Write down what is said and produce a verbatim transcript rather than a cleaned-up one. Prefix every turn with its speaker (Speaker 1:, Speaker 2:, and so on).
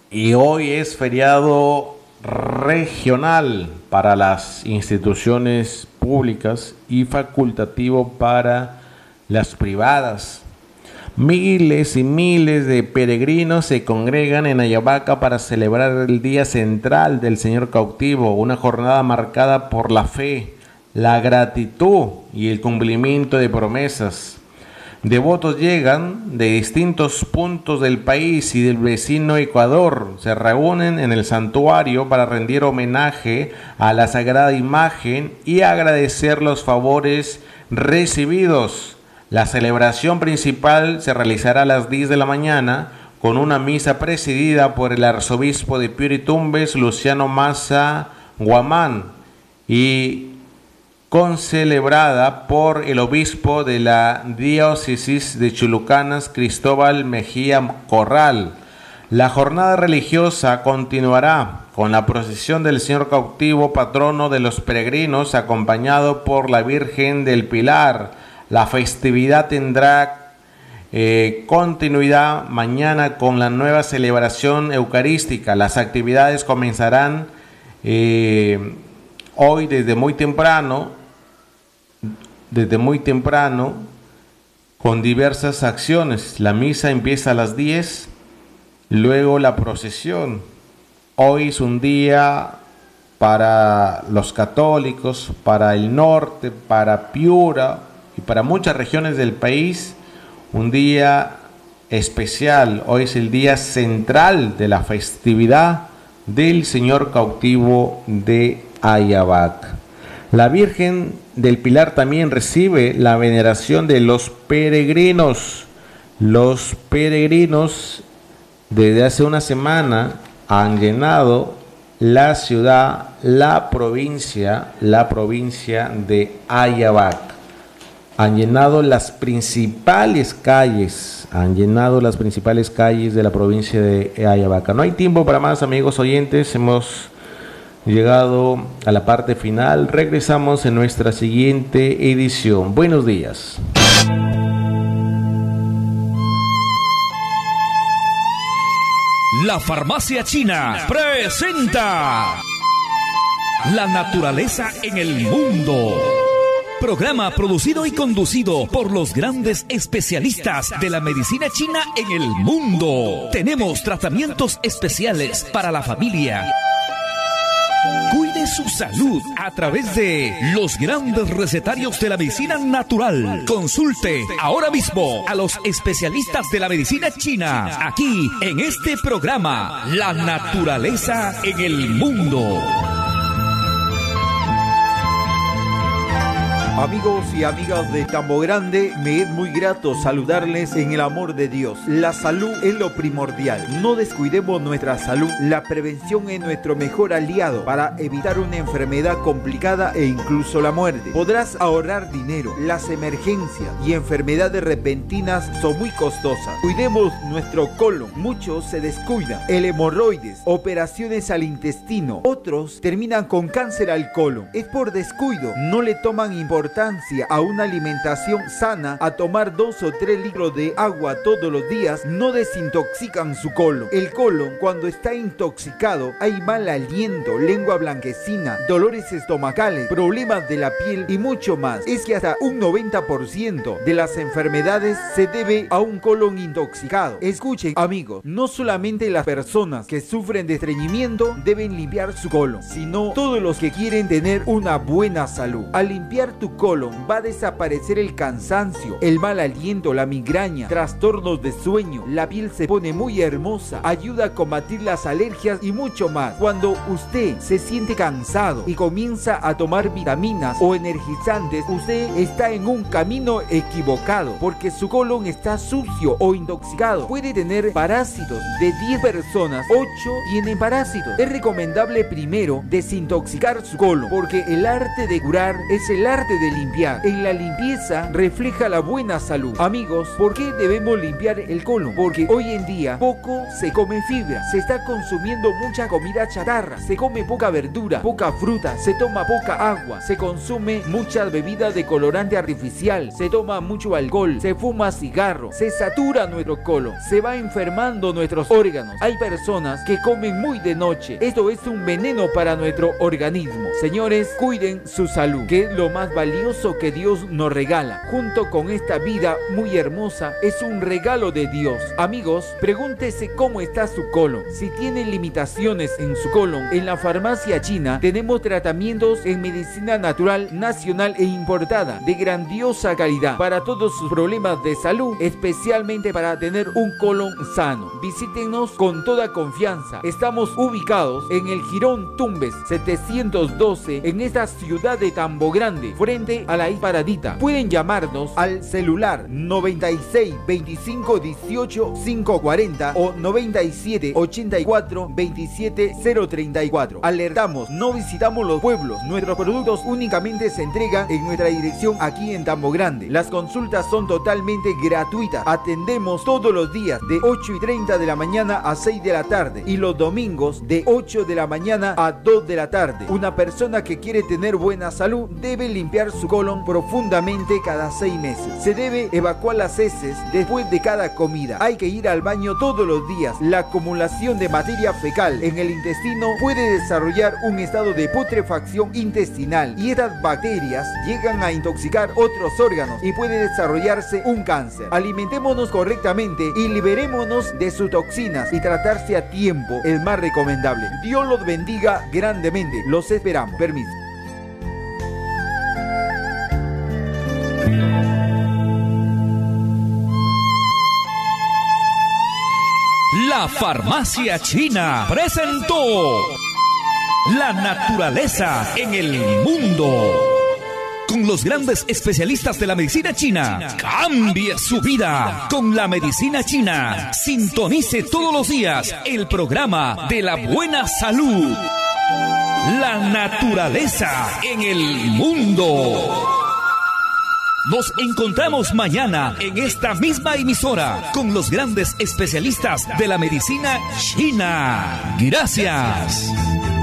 Speaker 1: y hoy es feriado regional para las instituciones públicas y facultativo para las privadas. Miles y miles de peregrinos se congregan en Ayabaca para celebrar el Día Central del Señor Cautivo, una jornada marcada por la fe, la gratitud y el cumplimiento de promesas. Devotos llegan de distintos puntos del país y del vecino Ecuador. Se reúnen en el santuario para rendir homenaje a la sagrada imagen y agradecer los favores recibidos. La celebración principal se realizará a las diez de la mañana con una misa presidida por el arzobispo de Piura y Tumbes, Luciano Maza Guamán, y concelebrada por el obispo de la diócesis de Chulucanas, Cristóbal Mejía Corral. La jornada religiosa continuará con la procesión del Señor Cautivo, patrono de los peregrinos, acompañado por la Virgen del Pilar. La festividad tendrá eh, continuidad mañana con la nueva celebración eucarística. Las actividades comenzarán eh, hoy desde muy temprano, desde muy temprano, con diversas acciones. La misa empieza a las diez, luego la procesión. Hoy es un día para los católicos, para el norte, para Piura y para muchas regiones del país, un día especial. Hoy es el día central de la festividad del Señor Cautivo de Ayabaca. La Virgen del Pilar también recibe la veneración de los peregrinos. Los peregrinos desde hace una semana han llenado la ciudad, la provincia, la provincia de Ayabaca. Han llenado las principales calles, han llenado las principales calles de la provincia de Ayabaca. No hay tiempo para más, amigos oyentes, hemos llegado a la parte final. Regresamos en nuestra siguiente edición. Buenos días.
Speaker 2: La Farmacia China presenta La naturaleza en el mundo. Programa producido y conducido por los grandes especialistas de la medicina china en el mundo. Tenemos tratamientos especiales para la familia. Cuide su salud a través de los grandes recetarios de la medicina natural. Consulte ahora mismo a los especialistas de la medicina china, aquí en este programa, La naturaleza en el mundo.
Speaker 3: Amigos y amigas de Tambo Grande, me es muy grato saludarles en el amor de Dios. La salud es lo primordial. No descuidemos nuestra salud. La prevención es nuestro mejor aliado para evitar una enfermedad complicada e incluso la muerte. Podrás ahorrar dinero. Las emergencias y enfermedades repentinas son muy costosas. Cuidemos nuestro colon. Muchos se descuidan. El hemorroides, operaciones al intestino. Otros terminan con cáncer al colon. Es por descuido. No le toman importancia a una alimentación sana, a tomar dos o tres litros de agua todos los días, no desintoxican su colon. El colon, cuando está intoxicado, hay mal aliento, lengua blanquecina, dolores estomacales, problemas de la piel y mucho más. Es que hasta un noventa por ciento de las enfermedades se debe a un colon intoxicado. Escuchen, amigos, no solamente las personas que sufren de estreñimiento deben limpiar su colon, sino todos los que quieren tener una buena salud. Al limpiar tu colon va a desaparecer el cansancio, el mal aliento, la migraña, trastornos de sueño, la piel se pone muy hermosa, ayuda a combatir las alergias y mucho más. Cuando usted se siente cansado y comienza a tomar vitaminas o energizantes, usted está en un camino equivocado porque su colon está sucio o intoxicado. Puede tener parásitos. De diez personas, ocho tienen parásitos. Es recomendable primero desintoxicar su colon porque el arte de curar es el arte de de limpiar. En la limpieza refleja la buena salud. Amigos, ¿por qué debemos limpiar el colon? Porque hoy en día poco se come fibra, se está consumiendo mucha comida chatarra, se come poca verdura, poca fruta, se toma poca agua, se consume mucha bebida de colorante artificial, se toma mucho alcohol, se fuma cigarro, se satura nuestro colon, se va enfermando nuestros órganos. Hay personas que comen muy de noche. Esto es un veneno para nuestro organismo. Señores, cuiden su salud, que es lo más valioso que Dios nos regala. Junto con esta vida muy hermosa, es un regalo de Dios. Amigos, pregúntese cómo está su colon. Si tiene limitaciones en su colon, en la farmacia china tenemos tratamientos en medicina natural nacional e importada de grandiosa calidad para todos sus problemas de salud, especialmente para tener un colon sano. Visítenos con toda confianza. Estamos ubicados en el Jirón Tumbes setecientos doce en esta ciudad de Tambo Grande, frente a la Paradita. Pueden llamarnos al celular noventa y seis veinticinco dieciocho quinientos cuarenta o noventa y siete ochenta y cuatro veintisiete cero treinta y cuatro. Alertamos, no visitamos los pueblos. Nuestros productos únicamente se entregan en nuestra dirección aquí en Tambo Grande. Las consultas son totalmente gratuitas. Atendemos todos los días de ocho y treinta de la mañana a seis de la tarde y los domingos de ocho de la mañana a dos de la tarde. Una persona que quiere tener buena salud debe limpiar su colon profundamente cada seis meses. Se debe evacuar las heces después de cada comida. Hay que ir al baño todos los días. La acumulación de materia fecal en el intestino puede desarrollar un estado de putrefacción intestinal y estas bacterias llegan a intoxicar otros órganos y puede desarrollarse un cáncer. Alimentémonos correctamente y liberémonos de sus toxinas y tratarse a tiempo es más recomendable. Dios los bendiga grandemente. Los esperamos. Permiso.
Speaker 2: La Farmacia China presentó La naturaleza en el mundo. Con los grandes especialistas de la medicina china. Cambie su vida con la medicina china. Sintonice todos los días el programa de la buena salud. La naturaleza en el mundo. Nos encontramos mañana en esta misma emisora con los grandes especialistas de la medicina china. Gracias.